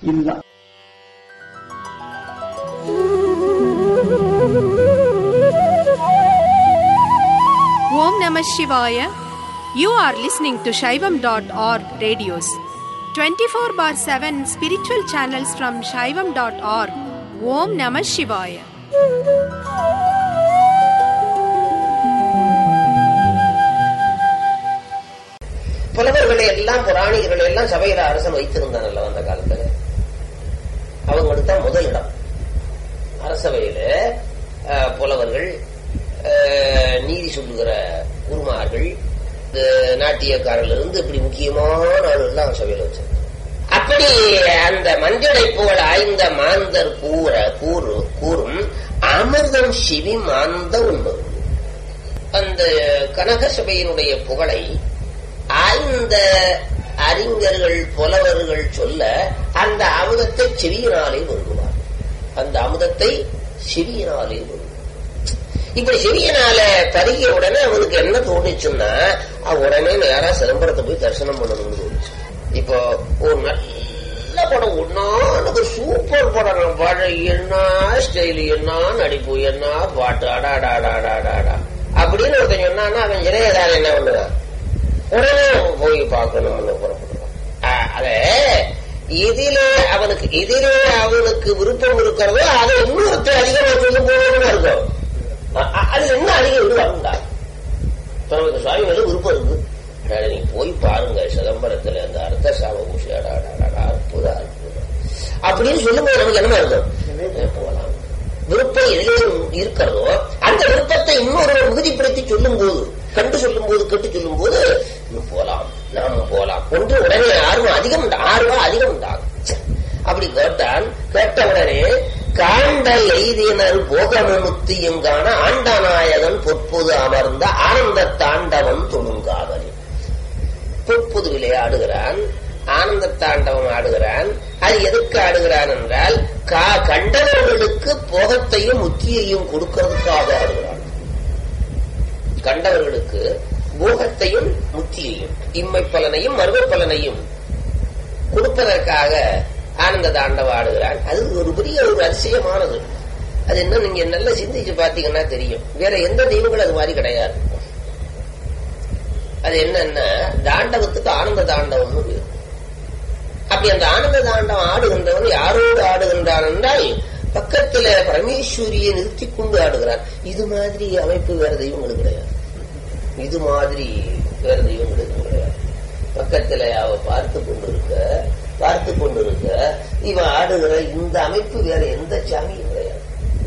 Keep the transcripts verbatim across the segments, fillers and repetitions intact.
இல்ல. Om Namah Shivaya. You are listening to Shaivam dot org radios. twenty-four bar seven spiritual channels from Shaivam dot org. Om Namah Shivaya. புலவர்களை எல்லாம் புராணிகளை எல்லாம் சபையில அரசன் வைத்திருந்தானல்ல அந்த காலத்துல. அவங்களுக்கு தான் முதல் இடம் அரசவையில. புலவர்கள், நீதி சொல்லுகிற குருமார்கள், நாட்டியக்காரர்ல இருந்து இப்படி முக்கியமான ஆளுகள்லாம் சபையில வச்சாங்க. அப்படி அந்த மஞ்சளை போல் ஆய்ந்த மாந்தர் கூற கூறு கூறும் அமிர்தம் சிவி மாந்த உண்மை. அந்த கனக சபையினுடைய புகழை ஆய்ந்த அறிஞர்கள் புலவர்கள் சொல்ல அந்த அமுதத்தை செவியினாலே வருவார். அந்த அமுதத்தை செவியினாலே வருவார். இப்படி செவியினால பருகிய உடனே அவனுக்கு என்ன தோணுச்சுன்னா உடனே நேரா சிதம்பரத்தை போய் தரிசனம் பண்ணணும்னு தோணுச்சு. இப்போ ஒரு நல்ல படம், ஒன்னானது சூப்பர் படம், படம் என்ன ஸ்டைலு, என்ன நடிப்பு, என்ன பாட்டு, அடாடாடாடாடாடா அப்படின்னு ஒருத்தன் சொன்னான்னா அவன் இளையதார என்ன பண்ணுவான், உடனே போய் பார்க்கணும்னு புறப்படுவான். அத எதிலே அவனுக்கு எதிலே அவனுக்கு விருப்பம் இருக்கிறதோ அதை இன்னொருத்தர் அதிகமா சொல்லும் போதுன்னு இருக்கும். அதுல இன்னும் அதிகம் விடுவாங்க. தனக்கு சுவாமி மேல விருப்பம் இருக்கு, நீ போய் பாருங்க சிதம்பரத்துல அந்த அர்த்த சாம பூசி, அடாடாடா அற்புத அற்புதம் அப்படின்னு சொல்லும்போது நமக்கு என்னமா இருக்கும், போகலாம். விருப்பம் எதிலும் இருக்கிறதோ அந்த விருப்பத்தை இன்னொரு உறுதிப்படுத்தி சொல்லும் போது, கண்டு சொல்லும் போது, கேட்டு சொல்லும் போது போலாம், நாம போலாம் ஒன்று உடனே ஆர்வம் அதிகம் ஆர்வம் அதிகம் உண்டாகும். அப்படி கேட்டான். கேட்ட உடனே காண்ட எய்தினர் போகமுத்தியுங்கான ஆண்டநாயகன் பொற்பொது அமர்ந்த ஆனந்த தாண்டவன் தொழுங்காவலி. பொற்பொதுவிலே ஆடுகிறான், ஆனந்த தாண்டவம் ஆடுகிறான். அது எதுக்கு ஆடுகிறான் என்றால் கண்டவர்களுக்கு போகத்தையும் முத்தியையும் கொடுக்கிறதுக்காக ஆடுகிறான். கண்டவர்களுக்கு போகத்தையும் முத்தியையும் இம்மை பலனையும் மர்ம பலனையும் கொடுப்பதற்காக ஆனந்த தாண்டவம் ஆடுகிறான். அது ஒரு பெரிய ஒரு அதிசயமானது. அது என்ன நீங்க நல்லா சிந்திச்சு பாத்தீங்கன்னா தெரியும். வேற எந்த தெய்வங்களும் அது மாதிரி கிடையாது. அது என்னன்னா தாண்டவத்துக்கு ஆனந்த தாண்டவம்னு பேரு. அப்படி அந்த ஆனந்த தாண்டவம் ஆடுகின்றவன் யாரோடு ஆடுகின்றான் என்றால் பக்கத்துல பரமேஸ்வரியை நிறுத்தி கொண்டு ஆடுகிறான். இது மாதிரி அமைப்பு வேற தெய்வங்களுக்கு கிடையாது. இது மாதிரி வேற தெய்வங்களுக்கு கிடையாது. பக்கத்துல அவ பார்த்து கொண்டிருக்க பார்த்து கொண்டிருக்க இவன் ஆடுகிற இந்த அமைப்பு வேற எந்த சாமியும் கிடையாது.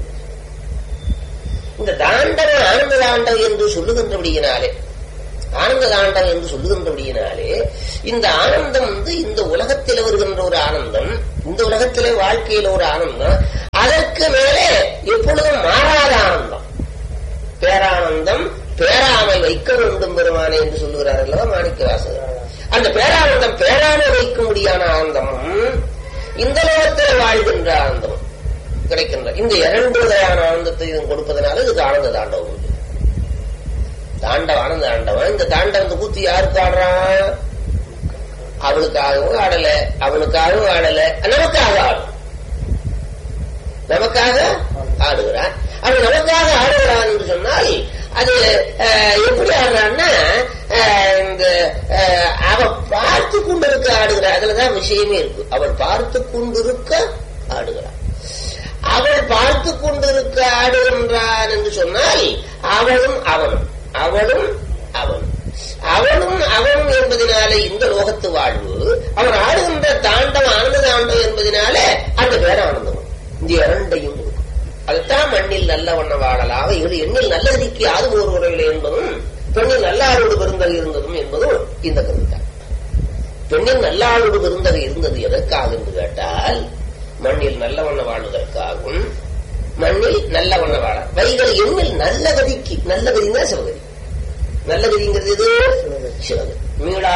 இந்த தாண்டவன் ஆனந்த தாண்டவம் என்று சொல்லுகின்றபடியினாலே ஆனந்த தாண்டவம் என்று சொல்லுகின்றபடியினாலே இந்த ஆனந்தம் வந்து இந்த உலகத்தில் வருகின்ற ஒரு ஆனந்தம், இந்த உலகத்திலே வாழ்க்கையில ஒரு ஆனந்தம், அதற்கு மேலே எப்பொழுதும் மாறாத ஆனந்தம், பேரானந்தம், பேராமை வைக்க வேண்டும் பெருமானே என்று சொல்லுகிறார் அல்லவா மாணிக்க வாசகர். அந்த பேரானந்தம் பேராமை வைக்க முடியாத ஆனந்தமும் இந்த லோகத்தில் வாழ்கின்ற ஆனந்தமும் கிடைக்கின்ற இந்த இரண்டு வகையான ஆனந்தத்தை இதுவும் கொடுப்பதனால இதுக்கு ஆனந்த தாண்டவம். தாண்டவ ஆனந்த தாண்டவன். இந்த தாண்டவத்தை கூத்து யாருக்கு ஆடுறான்? அவளுக்காகவும் ஆடல, அவனுக்காகவும் ஆடல, நமக்காக ஆடும். நமக்காக ஆடுகிறான். அவன் நமக்காக ஆடுகிறான் என்று சொன்னால் அது எப்படி ஆடுறான்னா இந்த அவன் பார்த்து கொண்டிருக்க ஆடுகிறான். அதுலதான் விஷயமே இருக்கு. அவள் பார்த்து கொண்டிருக்க ஆடுகிறான். அவள் பார்த்து கொண்டிருக்க ஆடுகின்றான் என்று சொன்னால் அவளும் அவனும் அவளும் அவனும் அவனும் அவனும் என்பதனாலே இந்த லோகத்து வாழ்வு, அவன் ஆடுகின்ற தாண்டவம் ஆனந்த தாண்டவம் என்பதனாலே அந்த பேரானந்தம் இந்த இரண்டையும் கொடுக்கும். அதுதான் மண்ணில் நல்ல வண்ண வாழலாம் இது எண்ணில் நல்லதிக்கு அது ஒரு உறவில்லை என்பதும் பெண்ணில் நல்லாரோடு பெருந்தகை இருந்ததும் என்பதும் இந்த கருத்தான். பெண்ணில் நல்லாரோடு பெருந்தகை இருந்தது எதற்காக என்று கேட்டால் மண்ணில் நல்ல வண்ண வாழ்வதற்காகவும் மண்ணில் நல்ல வண்ண வாழ வைகள் எண்ணில் நல்ல கதிக்கு, நல்ல கதினா சிவகதி, நல்ல கதிங்கிறது இது சிவகதி. மீளா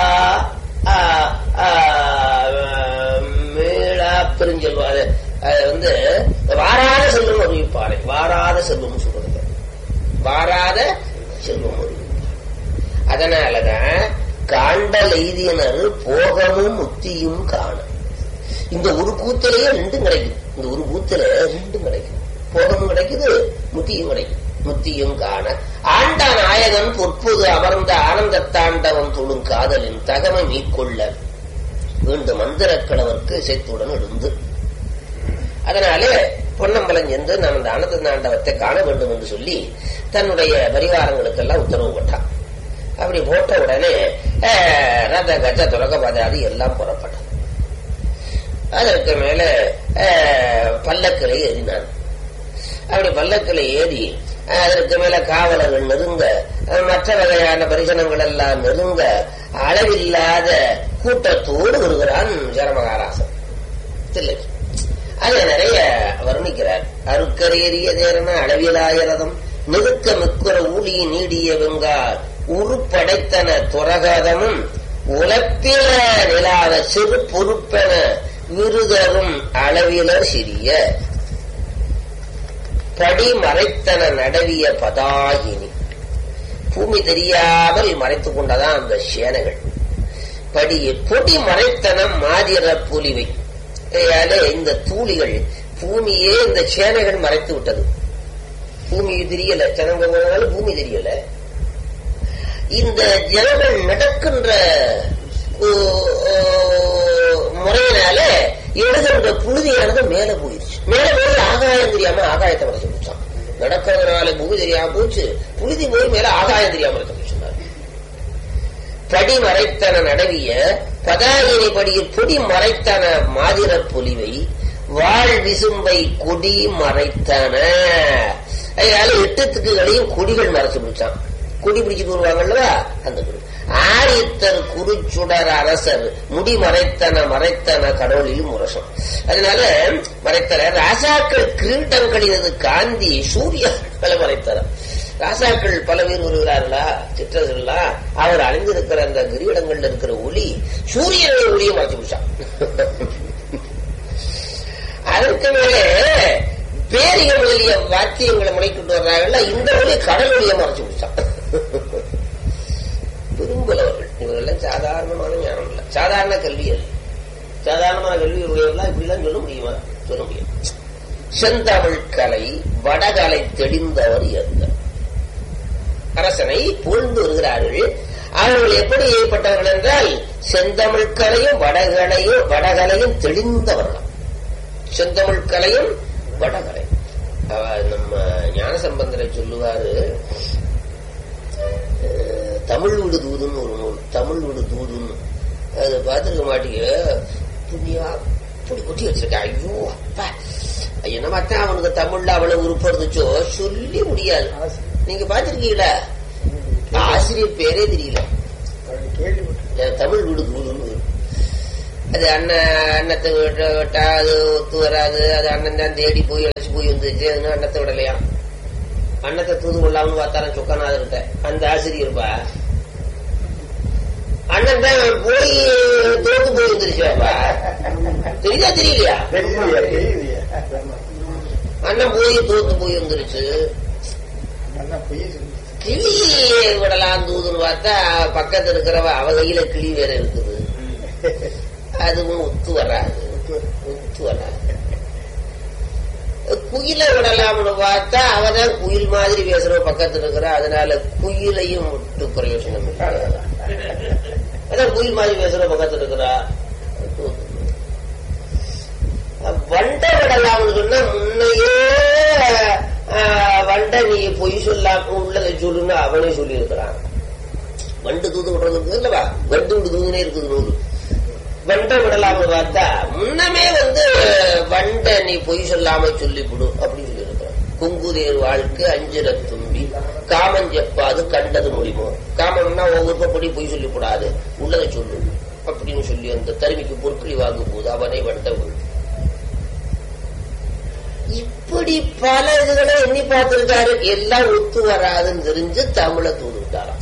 மீளா பெருஞ்செல்வாத வந்து வாராத செல்வம் அறிவிப்பாரு. வாராத செல்வம் சொல்றது வாராத செல்வம் அறிவிப்பார். அதனாலதான் காண்டல் எய்தியனர் போகமும் முத்தியும் காண. இந்த ஒரு கூத்திலேயே ரெண்டும் கிடைக்கும். இந்த ஒரு கூத்துல ரெண்டும் கிடைக்கும். போகமும் கிடைக்குது, முத்தியும் கிடைக்கும். முத்தியும் காண ஆண்ட நாயகன் பொற்போது அமர்ந்த ஆனந்த தாண்டவம் தொழும் காதலின் தகமை மீட்கொள்ள வேண்டும் மந்திரக்கடவர்க்கு இசைத்துடன் எழுந்து. அதனாலே பொன்னம்பலம் சென்று நான் அந்த ஆனந்த தாண்டவத்தை காண வேண்டும் என்று சொல்லி தன்னுடைய பரிவாரங்களுக்கெல்லாம் உத்தரவு போட்டான். அப்படி போட்ட உடனே ரத கஜ துலக பதாதி எல்லாம் புறப்பட்டது. அதற்கு மேல பல்லக்கிளை ஏறினான். அப்படி பல்லக்கிளை ஏறி அதற்கு மேல காவலர்கள் நெருங்க, மற்ற வகையான பரிசனங்கள் எல்லாம் நெருங்க, அளவில்லாத கூட்டத்தோடு வருகிறான் ஜனமகாராசன் தில்லைக்கு. அதை நிறைய வர்ணிக்கிறார். அருக்கரேறிய தேரன அளவிலாயிரதம் நிறுக்க மிக்குற ஊழி நீடிய வெங்கார் உருப்படைத்தன துரகதமும் உலப்பில நிலாத சிறு பொறுப்பென விருதரும் அளவிலர் சிறிய படி மறைத்தன நடவிய பதாகினி. பூமி தெரியாமல் மறைத்துக் கொண்டதான் அந்த சேனைகள். படி பொடி மறைத்தனம் மாதிர புலிவை. இந்த தூளிகள் பூமியே இந்த சேனைகள் மறைத்து விட்டது. பூமி தெரியல, ஜனங்க போனாலும் பூமி தெரியல. இந்த ஜனங்கள் நடக்கின்ற முறையினால எழுதுகின்ற புழுதியானது மேல போயிடுச்சு. மேல போய் ஆகாயம் தெரியாம ஆகாயத்தை மறைச்சு போச்சான். நடக்கிறதுனால பூமி தெரியாம போச்சு, புழுதி போய் மேல ஆகாயம் தெரியாம மறைச்சு போச்சுனார். படி மறைத்தன நடவிய பதாயினி படியில் பொடி மறைத்தன மாதிர பொலிவை வாழ் விசும்பை கொடி மறைத்தன. அதனால எட்டு திக்குகளையும் கொடிகள் மறைச்சு பிடிச்சான். கொடி பிடிச்சிட்டு வருவாங்கல்ல அந்த கொடி. ஆரியத்தர் குறுச்சுடர் அரசர் முடி மறைத்தன மறைத்தன கடவுளில் முரசம். அதனால மறைத்தன ராசாக்கள் கிரீட்டங்களினது காந்தி சூரியர்களை மறைத்தன. ராசாக்கள் பல பேர் வருகிறார்களா சிற்றர்களா, அவர் அணிந்திருக்கிற அந்த கிரீடங்கள்ல இருக்கிற ஒளி சூரியனுடைய ஒளியை மறைச்சு பிடிச்சான். அதற்கு மேலே பேரிகள் முதலிய வாக்கியங்களை முளைக்கிட்டு வர்றாங்கல்ல, இந்த ஒளி கடல் ஒளியை மறைச்சு பிடிச்சான். பெரும்பலவர்கள் இவர்கள் சாதாரணமான ஞானம் இல்ல, சாதாரண கல்வி அல்ல. சாதாரணமான கல்வி உடையவர்களா இப்படிலாம் சொல்ல முடியுமா? சொல்ல முடியும். செந்தமிழ் கலை வடகலை தெளிந்தவர் எந்த அரசனை புகழ்ந்து வருகிறார்கள். அவர்கள் எப்படி ஏற்பட்டவர்கள் என்றால் செந்தமிழ் கலையும் வடகலையும் வடகலையும் தெளிந்தவர்கள். செந்தமிழ் கலையும் வடகலை. நம்ம ஞானசம்பந்தரை சொல்லுவாரு, தமிழ் விடு தூதுன்னு ஒரு நூல், தமிழ் விடு தூதுன்னு. அதை பார்த்துருக்க மாட்டீங்க, புண்ணியா அப்படி கொட்டி வச்சிருக்க. ஐயோ அப்பா என்ன பார்த்தா அவனுக்கு தமிழ்ல அவ்வளவு உறுப்பு இருந்துச்சோ சொல்லி முடியாது. நீங்க பாத்திருக்கீங்களா? ஆசிரியர் பேரே தெரியல. தமிழ் விடு தூதுன்னு அது அண்ணன் அன்னத்தை விட்டா அது ஒத்து வராது. அது அண்ணன் தான் தேடி போய் அழைச்சு போய் வந்துச்சு. அதுன்னு அன்னத்தை விடலையா? அன்னத்தை தூது கொள்ளாமனு பார்த்தாரன் சொக்கநாதர்கிட்ட அந்த ஆசிரியர்பா. அண்ணன் தான் போய் தோத்து போய் வந்துருச்சுப்பா. தெரியுதா தெரியலையா? அண்ணன் போய் தோத்து போய் வந்துருச்சு. கிளி விடலாம் தூதுன்னு பார்த்தா பக்கத்து இருக்கிறவ அவ கையில கிளி வேற இருக்குது. அதுவும் ஒத்து வராது, ஒத்து வராது. குயில விடலாம்னு பார்த்தா அவதான் குயில் மாதிரி பேசுற பக்கத்துல இருக்கிற. அதனால குயிலையும் விட்டு பிரயோஜனம் இல்லை. அதான் குயில் மாதிரி பேசுற பக்கத்துல இருக்கிறா. வண்டை விடலாம்னு சொன்னா முன்னையே வண்டை நீ பொய் சொல்லாம உள்ளதை சொல்லுன்னு அவனே சொல்லி இருக்கிறான். வண்டு தூது விடுறது இருக்குது இல்லவா? வண்டு விடு தூதுனே இருக்குது நூறு. வண்டை விடலாம்னு பார்த்தா முன்னமே வந்து வண்டை நீ பொய் சொல்லாம சொல்லிவிடு அப்படின்னு சொல்லி இருக்கிறான். குங்குதேர் வாழ்க்கை அஞ்சிர தும்பி காமன் செப்பாது கண்டது மொழிமோ. காமன்னா ஒவ்வொருப்படி பொய் சொல்லிவிடாது, உள்ளதை சொல்லு அப்படின்னு சொல்லி அந்த தருமிக்கு பொற்களி வாங்கும் போது அவனை வண்டை விடு. இப்படி பல இதுகளை எண்ணி பார்த்திருக்காரு. எல்லாம் ஒத்து வராதுன்னு தெரிஞ்சு தமிழை தூது விட்டாராம்.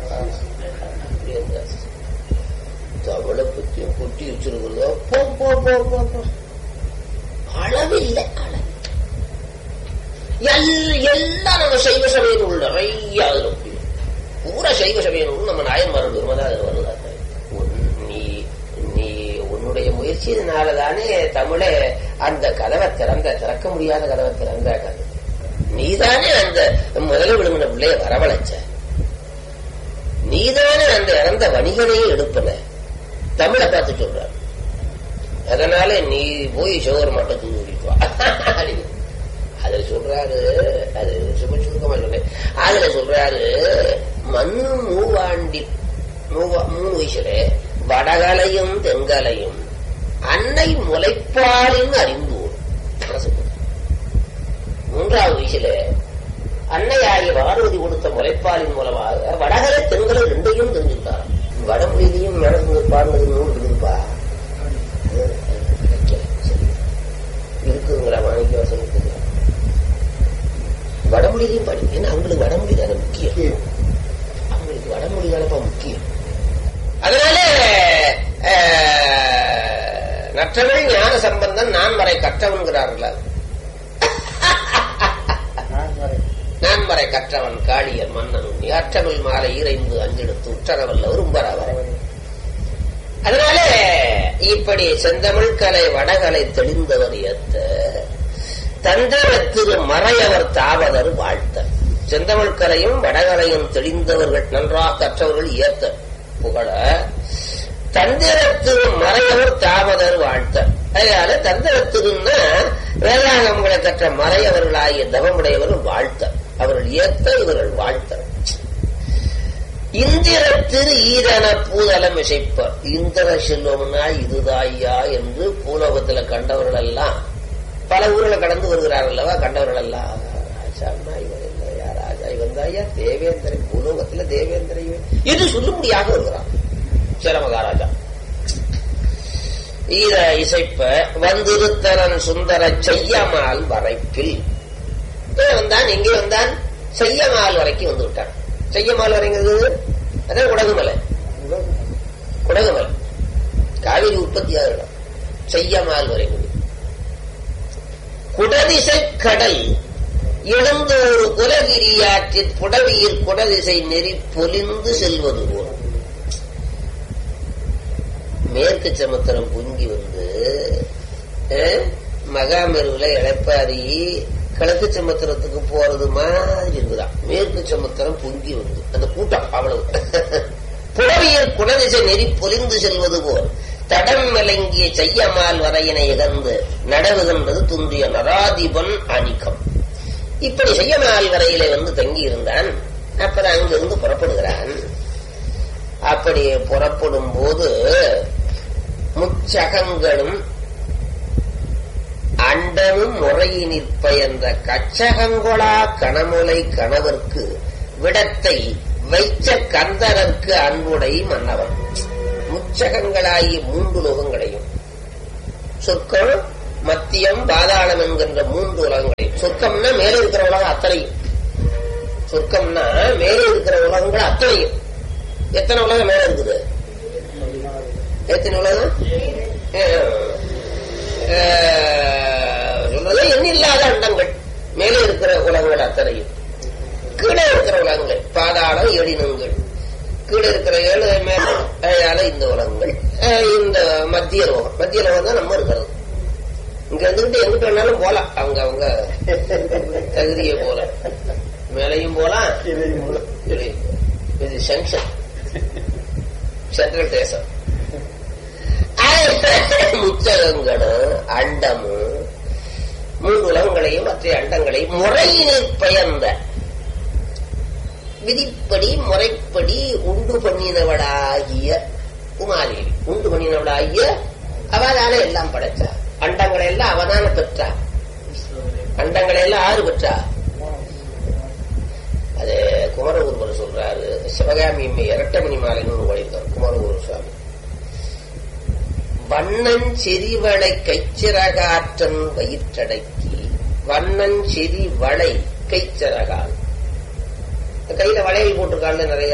தமிழை பற்றியும் கொட்டி வச்சிருக்கிறதோ அளவில்லை. அளவு எல்லாம் நம்ம சைவ சமய நூல் நிறைய அதுல பூரா சைவ சமய நூல் நம்ம நாயன்மார்கள் வருவதா அதுல வருவதா. நீ நீ உன்னுடைய முயற்சி வந்துருச்சு. இதனாலதானே தமிழே அந்த கதவை திறந்த திறக்க முடியாத கதவை திறந்த கதை. நீதானே அந்த முதல்ல விழுங்கின பிள்ளைய வரவழைச்ச, நீதானே அந்த இறந்த வணிகனையும் எடுப்பன. தமிழை பார்த்து சொல்றாரு. அதனால நீ போய் சோறு மட்டும் தூக்கிட்டு வா. அதுல சொல்றாரு, அது சும்மா சுருக்கமா சொல்றேன். அதுல சொல்றாரு, மண்ணு மூவாண்டி மூவா மூணு வயசுல வடகலையும் தெங்கலையும் அன்னை முளைப்பாலின் அறிந்து மூன்றாவது வயசுல அன்னையாகிய பார்வதி கொடுத்த முளைப்பாலின் மூலமாக வடகலை தென்கலை ரெண்டையும் தெரிஞ்சுட்டார். வடமொழியிலையும் நடந்து பாடுறது நூல் இருக்குப்பா இருக்குங்களா? வாணிக்க வசம் இருக்குங்களா? வடமொழியிலையும் படி. ஏன்னா அவங்களுக்கு வடமொழி தானே முக்கியம். அவங்களுக்கு வடமொழி தானப்பா முக்கியம். அதனால நற்றமிழ் ஞான சம்பந்தன் நான் வரை கற்றவன்கிறார்கள். நான்மறை கற்றவன் காளியர் மன்னன் அற்றமிழ் மாலை ஈரைந்து அஞ்செடுத்து உற்றரவல்ல விரும்பரவர். அதனால இப்படி செந்தமிழ் கலை வடகலை தெளிந்தவர் ஏத்த தந்திர திரு மறையவர் தாவதர் வாழ்த்த. செந்தமிழ் கலையும் வடகலையும் தெளிந்தவர்கள் நன்றாக கற்றவர்கள் ஏத்த புகழ தந்திரத்திரு மறையவர் தாவதர் வாழ்த்த. அதனால தந்திரத்திருன்னா வேதாகமங்களை கற்ற மறையவர்களாகிய தவமுடையவர் வாழ்த்த, அவர்கள் ஏத்த இவர்கள் வாழ்த்த. இந்திர திரு ஈதன பூதலம் இசைப்பர். இந்திர செல்வம்னா இதுதாய்யா என்று பூலோகத்துல கண்டவர்கள் எல்லாம் பல ஊர்களை கடந்து வருகிறார்கள் அல்லவா? கண்டவர்கள் எல்லாம் ராஜா இவர் இல்லையா, ராஜா இவன் தாயா தேவேந்திரை, பூலோகத்துல தேவேந்திரை இது சொல்லும்படியாக வருகிறான் சேர மகாராஜா. ஈர இசைப்ப வந்திருத்தரன் சுந்தர செய்யமால் வரைப்பில் வந்தான். எங்கே வந்தான்? செய்யமால் வரைக்கும் வந்து விட்டான். செய்யமால் வரைங்கிறது அதான் குடகுமலை. குடகுமலை காவிரி உற்பத்தியாக இடம். செய்யமால் வரைங்கிறது குடதிசை கடல் எழுந்து ஒரு குலகிரியாற்றில் புடவியில் குடதிசை நெறி பொலிந்து செல்வது போல் மேற்கு சமுத்திரம் பொங்கி வந்து மகாமெருவுல இழைப்பாரி கிழக்கு சமுத்திரத்துக்கு போறது மாதிரி இருக்குதான். மேற்கு சமுத்திரம் பொங்கி வந்து அந்த கூட்டம் அவ்வளவு புடவியில் குடதிசை நெறி பொலிந்து செல்வது போல் தடம் விளங்கிய செய்யமால் வரையினை இகர்ந்து நடவுகின்றது துன்றிய நராதிபன் அணிக்கம். இப்படி செய்யமால் வரையிலே வந்து தங்கி இருந்தான். அப்புறம் அங்கிருந்து புறப்படுகிறான். அப்படி புறப்படும் போது முச்சகங்களும் அண்டமும் முறையினிற் பயந்த கச்சகங்கொளா கணமுலை கணவர்க்கு விடத்தை வைச்ச கந்தரற்கு அன்புடை மன்னவன். முச்சகங்களாகிய மூன்று லோகங்களையும் சொர்க்கம் மத்தியம் பாதாளம் என்கின்ற மூன்று உலகங்களையும், சொர்க்கம்னா மேலே இருக்கிற உலகம் அத்தனையும், சொர்க்கம்னா மேலே இருக்கிற உலகங்கள் அத்தனையும். எத்தனை உலகம் மேல இருக்குது? எத்தனை உலகம் சொல்றது? எண்ணில்லாத அண்டங்கள். மேலே இருக்கிற உலகங்கள் அத்தனையும், கீழே இருக்கிற உலகங்கள் பாதாளம் எழினங்கள், கீழே இருக்கிற ஏழு மேல இந்த உலகங்கள், இந்த மத்திய லோகம். மத்திய லோகம் தான் நம்ம இருக்கிறது. இங்க இருந்துகிட்டு எங்கிட்ட வேணாலும் போலாம், அவங்க அவங்க தகுதியை போல மேலையும் போலாம். இது சென்சன் சென்ட்ரல் தேசம். முச்சகங்களும் அண்டமும் மூன்று உலகங்களையும் மற்ற அண்டங்களையும் முறையினில் பயந்த விதிப்படி முறைப்படி உண்டு பண்ணினவளாகிய உமாதேவி, உண்டு பண்ணினவளாகிய அவதான எல்லாம் படைச்சா. அண்டங்களை எல்லாம் அவதான பெற்றா. அண்டங்களை எல்லாம் ஆறு பெற்றா. அது குமரகுருவர் சொல்றாரு. சிவகாமி இரட்டமணி மாலைன்னு ஒரு வழித்தார் குமரகுரு சுவாமி. வண்ணன் செறிவளை கைச்சிறகாற்றன் வயிற்றடக்கி, வண்ணன் செறி வளை கைச்சிறகால், கையில வளையல் போட்டிருக்காள் நிறைய.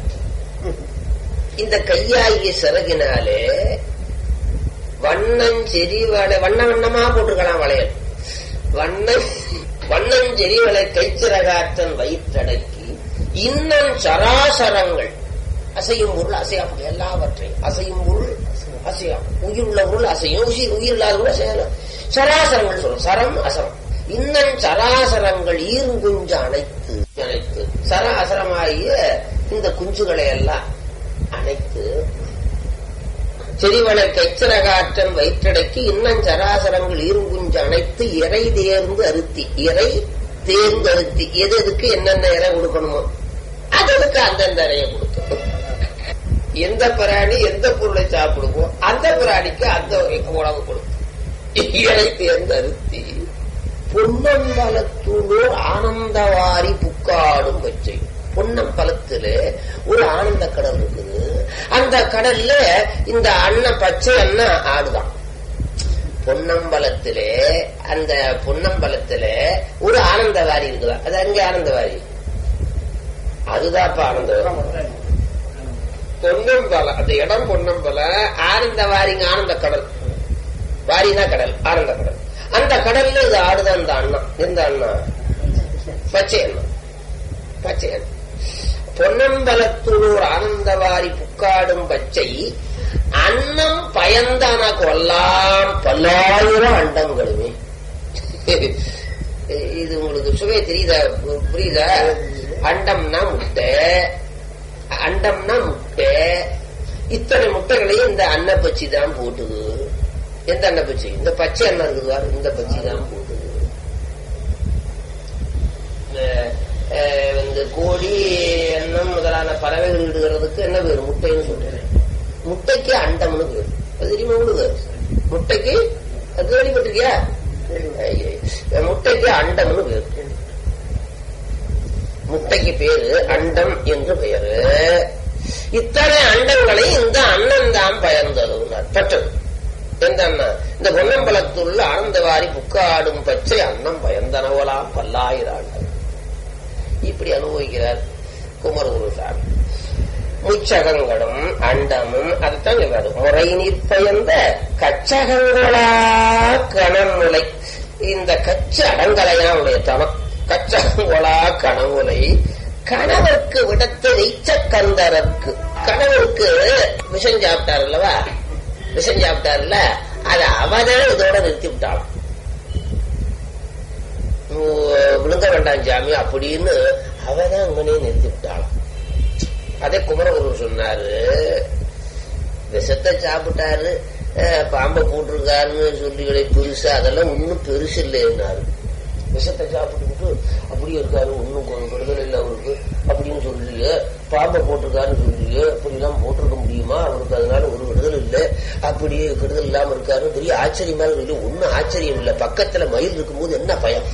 இந்த கையாகிய சிறகினாலே வண்ணன் செறிவளை வண்ண வண்ணமா போட்டிருக்கலாம் வளையல். வண்ணன் வண்ணன் செறிவளை கைச்சிறகாற்றன் வயிற்றடக்கி இன்னன் சராசரங்கள் அசையும் பொருள் அசையாமல் எல்லாவற்றையும் அசையும் பொருள் அசையும். உயிர் உள்ள பொருள் அசையும், உயிர் உயிர் இல்லாத கூட அசையலாம். சராசரங்கள் சொல்லும், சரம் அசரம். இன்னும் சராசரங்கள் ஈர்குஞ்சு அனைத்து அனைத்து சராசரமாகிய இந்த குஞ்சுகளை எல்லாம் அனைத்து செறிவளை கைச்சர காற்றன் வயிற்றடைக்கு இன்னும் சராசரங்கள் ஈர்குஞ்சு அனைத்து இறை தேர்ந்து அறுத்தி இறை தேர்ந்து அறுத்தி எது எதுக்கு என்னென்ன இறை கொடுக்கணுமோ அதற்கு அந்தந்த இறையை கொடுக்கணும். எந்த பிராணி எந்த பொருளை சாப்பிடுமோ அந்த பிராணிக்கு அந்த உணவு கொடுக்கும். இறை தேர்ந்து அறுத்தி பொன்னம்பலத்தூர் ஆனந்தவாரி புக்காடும் வச்சை. பொன்னம்பலத்துல ஒரு ஆனந்த கடல் இருக்குது. அந்த கடல்ல இந்த அண்ணன் பச்சை அண்ணன் ஆடுதான். பொன்னம்பலத்திலே அந்த பொன்னம்பலத்துல ஒரு ஆனந்தவாரி இருக்குதா? அது அங்க ஆனந்தவாரி, அதுதான் ஆனந்தம். பொன்னம்பலம் அந்த இடம் பொன்னம்பல, ஆனந்தவாரிங்க ஆனந்த கடல். வாரினா கடல், ஆனந்த கடல். அந்த கடல்ல இது ஆடுதான் இந்த அண்ணா. எந்த அண்ணா? பச்சை அண்ணா. பச்சை அண்ணா. பொன்னம்பலத்தூர் ஆனந்தவாரி புக்காடும் பச்சை அன்னம் பயந்தானா கொல்லாம் பல்லாயிரம் அண்டங்களுமே. இது உங்களுக்கு சுவை தெரியுதா? புரியுதா? அண்டம்னா முட்டை, அண்டம்னா முட்டை. இத்தனை முட்டைகளையும் இந்த அன்னப்பச்சி தான் போட்டுது. எந்த அன்னப்பச்சி? இந்த பச்சை அண்ணன் இருக்குதுவா, இந்த பச்சி தான் போட்டுது. இந்த கோழி எண்ணம் முதலான பறவைகள் இடுகிறதுக்கு என்ன பேரு? முட்டைன்னு சொல்றேன். முட்டைக்கு அண்டம்னு பேரு. அது தெரியுமா உங்களுக்கு? முட்டைக்கு கேள்விப்பட்டிருக்கியா? முட்டைக்கு அண்டம்னு பேரு. முட்டைக்கு பேரு அண்டம் என்று பெயரு. இத்தனை அண்டங்களை இந்த அண்ணன் தான் பயந்தது பெற்றது. எந்த அண்ணன்? இந்த பொன்னம்பலத்துள்ள ஆனந்தவாரி புக்காடும் பச்சை அன்னம் பயந்தனவலாம் பல்லாயிரம் ஆண்டவர். இப்படி அனுபவிக்கிறார் குமரகுருசாமி. முச்சகங்களும் அண்டமும் அதைத்தான் சொல்றாரு. முறை நிற்பயந்த கச்சகங்களா கணமுலை. இந்த கச்ச அடங்கலையாவுடைய தனம். கச்சகங்களா கணமுலை கணவருக்கு விடத்து வைச்ச கந்தரற்கு. கணவருக்கு விஷம் சாப்பிட்டார் அல்லவா? விஷம் சாப்பிட்டார்ல, அதை அவதான் இதோட நிறுத்தி விட்டாலும் விழுங்க வேண்டாம் சாமி அப்படின்னு அவதான் அங்கனே நிறுத்தி விட்டாலும். அதே குமரகுரு சொன்னாரு, விஷத்தை சாப்பிட்டாரு, பாம்பை போட்டிருக்காருன்னு சொல்லி பெருசா அதெல்லாம் ஒன்னும் பெருசு இல்லைன்னாரு. விஷத்தை சாப்பிட்டு அப்படியே இருக்காரு, ஒன்னும் கெடுதல் இல்லை அவருக்கு அப்படின்னு சொல்றீங்க. பாம்பை போட்டிருக்காருன்னு சொல்றீங்க, அப்படி எல்லாம் போட்டிருக்க முடியுமா? அவருக்கு அதனால ஒரு கெடுதல் இல்லை, அப்படியே கெடுதல் இல்லாம இருக்காரு. பெரிய ஆச்சரியமா சொல்லி ஒன்னும் ஆச்சரியம் இல்லை, பக்கத்துல மயில் இருக்கும்போது என்ன பயம்?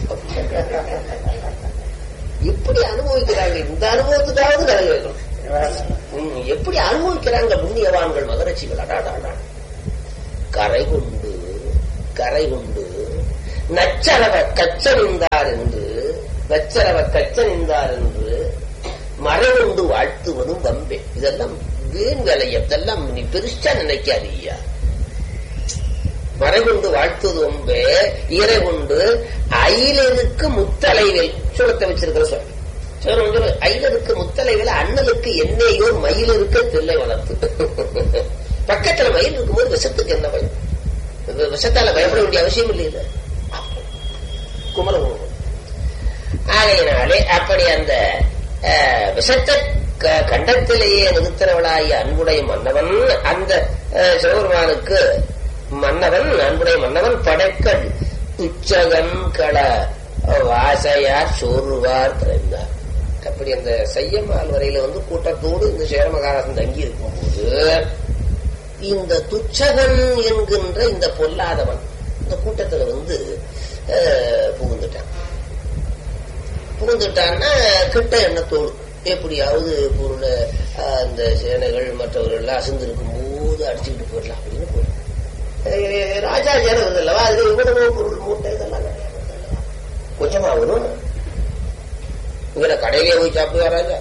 எப்படி அனுபவிக்கிறாங்க? இந்த அனுபவத்துக்காவது நிறைய வைக்கணும். எப்படி அனுபவிக்கிறாங்க புண்ணியவான்கள் மகரட்சிகள்? அடாடாடா. கரை கொண்டு கரை கொண்டு நச்சரவ கச்சனிந்தார் என்று நச்சரவ கச்சனிந்தார் என்று மறைவுண்டு வாழ்த்துவதும் வம்பே. இதெல்லாம் வீண் வேலைய. இதெல்லாம் நீ பெருசா நினைக்காதீயா. மறைவுண்டு வாழ்த்துவது வம்பே. இறை கொண்டு அயிலருக்கு முத்தலைவில் சுழத்தை வச்சிருக்கிற சொல் சொல்ல. அயிலருக்கு முத்தலைவில் அண்ணலுக்கு என்னையோ மயில் இருக்க தில்லை வளர்த்து. பக்கத்துல மயில் இருக்கும்போது விஷத்துக்கு என்ன பயம்? விஷத்தால பயப்பட வேண்டிய அவசியம் இல்லை. குமரகுரு ஆகையினாலே அப்படி அந்த விஷத்த கண்டத்திலேயே நிறுத்தினவளாகிய அன்புடைய மன்னவன், அந்த சிவபெருமானுக்கு மன்னவன், அன்புடைய மன்னவன் படைக்கல் உச்சகன் கள வாசையார் சோறுவார் பிறந்தார். அப்படி அந்த செய்யமால் வரையில வந்து கூட்டத்தோடு இந்த சேரமகாராசன் தங்கி இருக்கும்போது இந்த துச்சகன் என்கின்ற இந்த பொல்லாதவன் இந்த கூட்டத்துல வந்து புகுந்துட்டான். புகுந்துட்டான்னா கிட்ட எண்ணத்தோடு எப்படியாவது பொருளை அந்த சேனைகள் மற்றவர்கள் எல்லாம் அசந்திருக்கும் போது அடிச்சுக்கிட்டு போயிடலாம் அப்படின்னு போயிடும். ராஜா சேனை வருது அல்லவா, அதுல இவ்வளவு பொருள் மூட்டை இதெல்லாம் கிடையாது, கொஞ்சமா வரும். இவரை கடையிலே போய் சாப்பிடுவா ராஜா.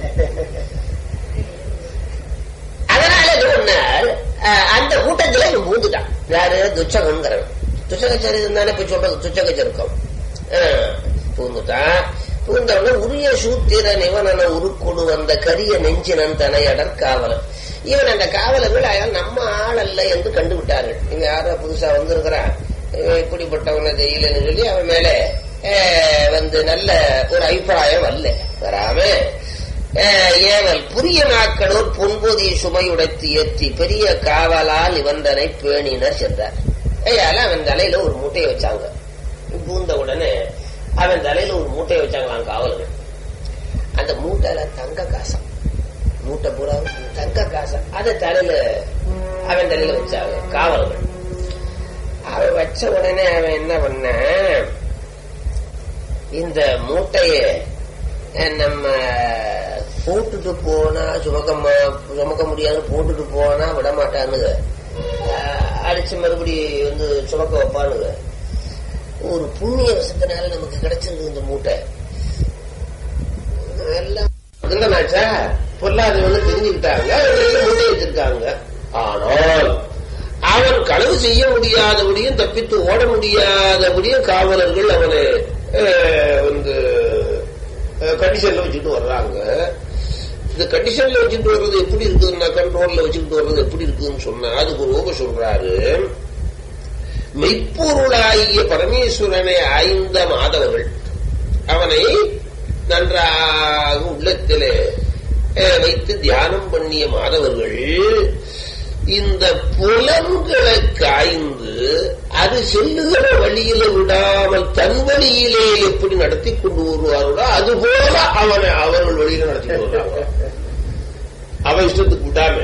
அதனால சொன்னால் அந்த கூட்டத்துல இவன் பூந்துட்டான். யாரு? துச்சகங்கிறவன். துச்சகச்சரிதம் தானே இப்ப சொல்றது, துச்சகச்சருக்கம். பூந்துட்டான். பூந்தவன உரிய சூத்திர நிவனன உருக்கொடு வந்த கரிய நெஞ்சினன் தனை அடற்காவலன். இவன் அந்த காவலர்கள் அயால் நம்ம ஆள் அல்ல என்று கண்டுவிட்டார்கள். இங்க யாரோ புதுசா வந்திருக்கிறான், இப்படிப்பட்டவனை தெரியலன்னு சொல்லி அவன் மேல வந்து நல்ல ஒரு அபிப்பிராயம் அல்ல வராம ஏவல் புரிய நாக்களோர் பொன்பொதி சுமையுடைத்து ஏற்றி பெரிய காவலால் இவந்தனை பேணினர் சென்றார். ஐயால அவன் தலையில ஒரு மூட்டையை வச்சாங்க. பூந்த உடனே அவன் தலையில ஒரு மூட்டையை வச்சாங்களாம் காவலர்கள். அந்த மூட்டையில தங்க காசம், மூட்டை பூரா தங்க காசம், அதை தலையில அவன் தலையில வச்சாங்க காவலர்கள். அவன் வச்ச உடனே அவன் என்ன பண்ண, இந்த மூட்டைய நம்ம போட்டுட்டு போனா சுமக்க சுமக்க முடியாது, போட்டுட்டு போனா விட மாட்டானுங்க, அடிச்சு மறுபடி வந்து சுமக்க வைப்பானுங்க. ஒரு புண்ணிய வசத்தினால நமக்கு கிடைச்சிருக்கு இந்த மூட்டை. எல்லாம் பொருளாதார தெரிஞ்சுக்கிட்டாங்க, மூட்டை வச்சிருக்காங்க. ஆனால் அவன் களவு செய்ய முடியாதபடியும் தப்பித்து ஓட முடியாதபடியும் காவலர்கள் அவனை வந்து கண்டிஷன்ல வச்சுட்டு வர்றாங்க. இந்த கண்டிஷன்ல வச்சுட்டு வர்றது எப்படி இருக்குதுன்னா, கண்ட்ரோல்ல வச்சுக்கிட்டு வர்றது எப்படி இருக்குதுன்னு சொன்னா அதுக்கு ரோக சொல்றாரு. மெய்ப்பொருளாகிய பரமேஸ்வரனை ஆய்ந்த மாதவர்கள், அவனை நன்றாக உள்ளத்திலே வைத்து தியானம் பண்ணிய மாதவர்கள் இந்த புலன்களை காய்ந்து அது செல்லுகிற வழியில விடாமல் தன் வழியிலே எப்படி நடத்தி கொண்டு வருவார்களோ அதுபோல அவனை அவர்கள் வழியில நடத்தி கொண்டு வருவாங்க. அவன் இஷ்டத்துக்கு விடாம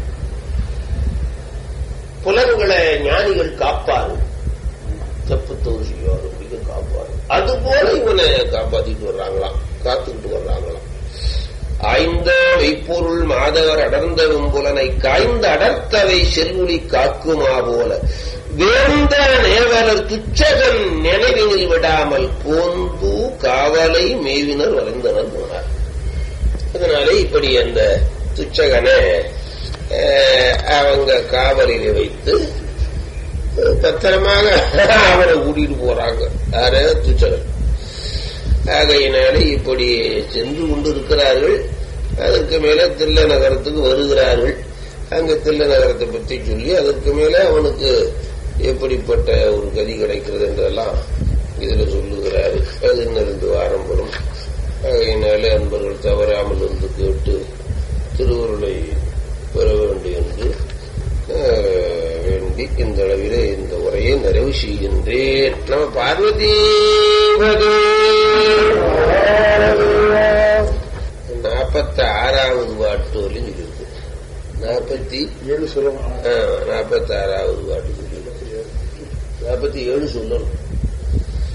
புலன்களை ஞானிகள் காப்பாரு, தப்பு தவறு செய்வாரு, அப்படிங்க காப்பாரு. அதுபோல இவனை காப்பாத்திட்டு வர்றாங்களாம், காத்துக்கிட்டு வர்றாங்களாம். ஆய்ந்த வைப்பொருள் மாதவர் அடர்ந்த வெம்புலனை காய்ந்த அடர்த்தவை செல்வொளி காக்குமா போல வேந்த நேவலர் துச்சகன் நினைவினில் விடாமல் போந்து காவலை மேவினர் வளைந்தனர் போனார். அதனாலே இப்படி அந்த துச்சகனை அவங்க காவலிலே வைத்து பத்திரமாக அவனை கூட்டிட்டு போறாங்க. யார துச்சகன். ஆகையினாலே இப்படி சென்று கொண்டு இருக்கிறார்கள். அதற்கு மேல தில்ல நகரத்துக்கு வருகிறார்கள். அங்க தில்ல நகரத்தை பற்றி சொல்லி அதற்கு மேல அவனுக்கு எப்படிப்பட்ட ஒரு கதி கிடைக்கிறது என்றெல்லாம் இதுல சொல்லுகிறாரு. அது இன்னும் ரெண்டு வாரம் வரும். ஆகையினாலே அன்பர்கள் தவறாமல் வந்து கேட்டு திருவருளை பெற வேண்டும் என்று வேண்டி இந்த அளவிலே இந்த உரையை நிறைவு செய்கின்றேன். நம்ம பார்வதி நாற்பத்தி ஆறாவது பாட்டு வரையும் இருக்கு. நாற்பத்தி ஏழு சொல்லணும். நாற்பத்தி ஆறாவது பாட்டு சொல்லி நாற்பத்தி ஏழு சொல்லணும்.